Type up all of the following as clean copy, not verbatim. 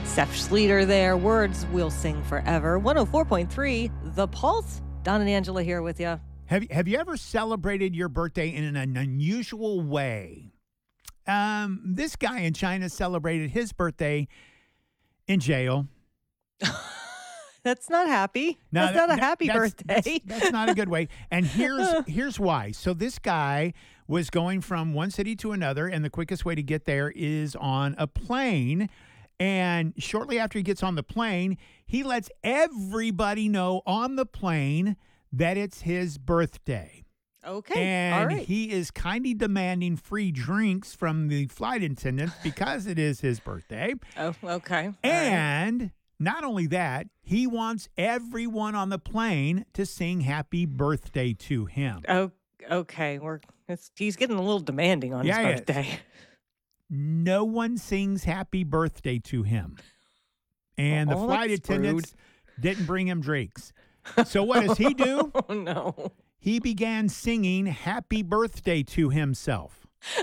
Seth Schleter there. Words Will Sing Forever. 104.3, The Pulse. Don and Angela here with you. Have you ever celebrated your birthday in an unusual way? This guy in China celebrated his birthday in jail. That's not happy. That's not a happy birthday. That's not a good way. And here's why. So this guy was going from one city to another, and the quickest way to get there is on a plane. And shortly after he gets on the plane, he lets everybody know on the plane that it's his birthday. Okay. And all right. he is kindly demanding free drinks from the flight attendants because it is his birthday. Oh, okay. And not only that, he wants everyone on the plane to sing happy birthday to him. Oh, okay. He's getting a little demanding on his birthday. No one sings happy birthday to him. And the flight attendants didn't bring him drinks. So what does he do? Oh, no. He began singing happy birthday to himself.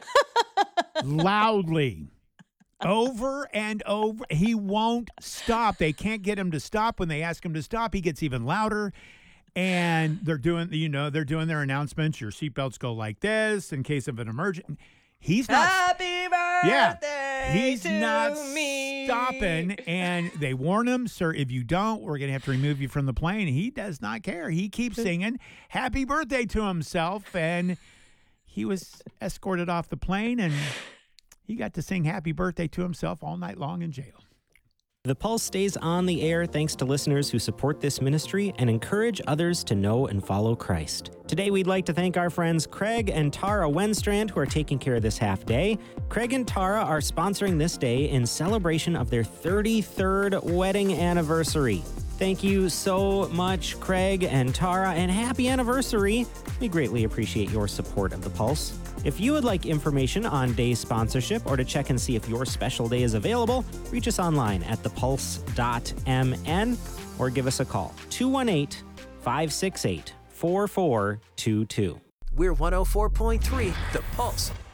Loudly. Over and over. He won't stop. They can't get him to stop. When they ask him to stop, he gets even louder. And they're doing their announcements. Your seatbelts go like this in case of an emergency. He's not. Happy birthday he's to not me. stopping. And they warn him, sir, if you don't, we're going to have to remove you from the plane. He does not care. He keeps singing happy birthday to himself. And he was escorted off the plane, and he got to sing happy birthday to himself all night long in jail. The Pulse stays on the air thanks to listeners who support this ministry and encourage others to know and follow Christ. Today, we'd like to thank our friends Craig and Tara Wenstrand, who are taking care of this half day. Craig and Tara are sponsoring this day in celebration of their 33rd wedding anniversary. Thank you so much, Craig and Tara, and happy anniversary. We greatly appreciate your support of The Pulse. If you would like information on day sponsorship or to check and see if your special day is available, reach us online at thepulse.mn or give us a call, 218-568-4422. We're 104.3 The Pulse.